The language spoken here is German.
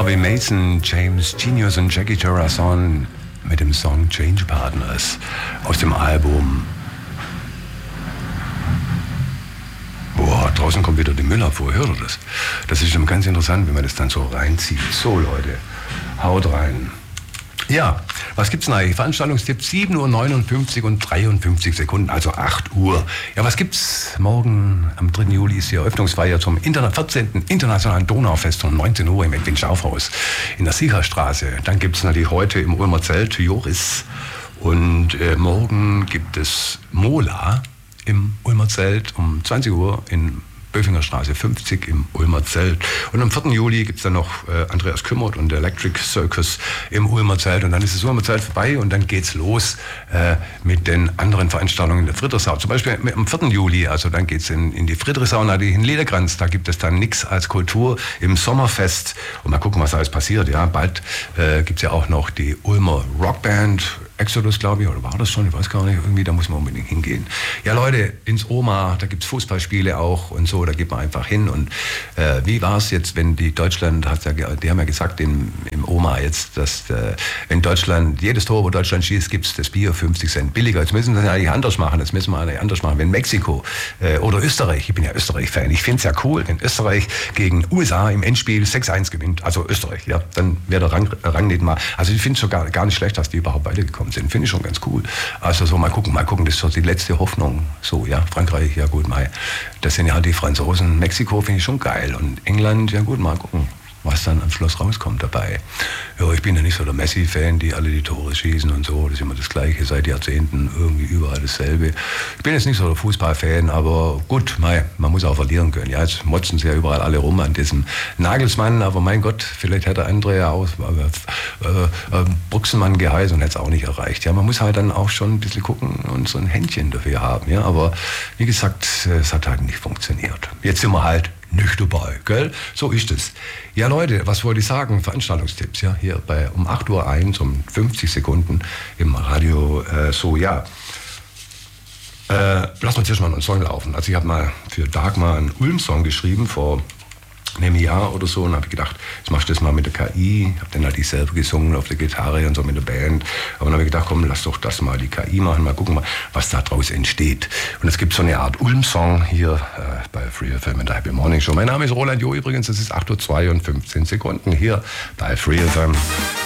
Harvey Mason, James Genius und Jackie Terrazon mit dem Song Change Partners aus dem Album. Boah, draußen kommt wieder die Müllabfuhr, hört ihr das? Das ist schon ganz interessant, wenn man das dann so reinzieht. So Leute, haut rein. Ja, was gibt's denn eigentlich? Veranstaltungstipp 7:59 und 53 Sekunden, also 8 Uhr. Ja, was gibt's? Morgen am 3. Juli ist die Eröffnungsfeier zum 14. Internationalen Donaufest um 19 Uhr im Edwin Schaufhaus in der Siegerstraße. Dann gibt's natürlich heute im Ulmer Zelt Joris und morgen gibt es Mola im Ulmer Zelt um 20 Uhr in Böfinger Straße 50 im Ulmer Zelt. Und am 4. Juli gibt es dann noch Andreas Kümmert und der Electric Circus im Ulmer Zelt. Und dann ist das Ulmer Zelt vorbei und dann geht's los mit den anderen Veranstaltungen in der Friedrichsau. Zum Beispiel am 4. Juli, also dann geht's in die Friedrichsau, in Lederkranz. Da gibt es dann nichts als Kultur im Sommerfest. Und mal gucken, was alles passiert. Ja, bald gibt's ja auch noch die Ulmer Rockband. Exodus, glaube ich, oder war das schon? Ich weiß gar nicht. Irgendwie, da muss man unbedingt hingehen. Ja, Leute, ins Oma, da gibt's Fußballspiele auch und so, da geht man einfach hin. Und wie war es jetzt, wenn die Deutschland, die haben ja gesagt im Oma jetzt, dass wenn Deutschland, jedes Tor, wo Deutschland schießt, gibt's das Bier 50 Cent billiger. Jetzt müssen wir das eigentlich anders machen. Das müssen wir eigentlich anders machen. Wenn Mexiko oder Österreich, ich bin ja Österreich-Fan, ich finde es ja cool, wenn Österreich gegen USA im Endspiel 6-1 gewinnt, also Österreich, ja, dann wäre der Rang nicht mal. Also ich finde es schon gar nicht schlecht, dass die überhaupt weitergekommen sind. Finde ich schon ganz cool. Also so mal gucken, das ist so die letzte Hoffnung. So, ja, Frankreich, ja gut, das sind ja die Franzosen. Mexiko finde ich schon geil. Und England, ja gut, mal gucken, was dann am Schluss rauskommt dabei. Ja, ich bin ja nicht so der Messi-Fan, die alle die Tore schießen und so. Das ist immer das Gleiche, seit Jahrzehnten irgendwie überall dasselbe. Ich bin jetzt nicht so der Fußballfan, aber gut, man muss auch verlieren können. Ja, jetzt motzen sie ja überall alle rum an diesem Nagelsmann, aber mein Gott, vielleicht hätte André ja auch Buchsenmann geheißen und hätte es auch nicht erreicht. Ja, man muss halt dann auch schon ein bisschen gucken und so ein Händchen dafür haben. Ja, aber wie gesagt, es hat halt nicht funktioniert. Jetzt sind wir halt nicht dabei, gell? So ist es. Ja, Leute, was wollte ich sagen? Veranstaltungstipps, ja, hier um 8:01 Uhr, um 50 Sekunden im Radio, so, ja. Lass uns jetzt mal einen Song laufen. Also ich habe mal für Dagmar einen Ulm-Song geschrieben vor einem Jahr oder so und habe gedacht, jetzt machst du das mal mit der KI. Habe dann halt ich selber gesungen auf der Gitarre und so mit der Band. Aber dann habe ich gedacht, komm, lass doch das mal die KI machen, mal gucken, was da draus entsteht. Und es gibt so eine Art Ulm-Song hier bei Free FM in der Happy Morning Show. Mein Name ist Roland Jo übrigens, es ist 8:02 Uhr und 15 Sekunden hier bei Free FM.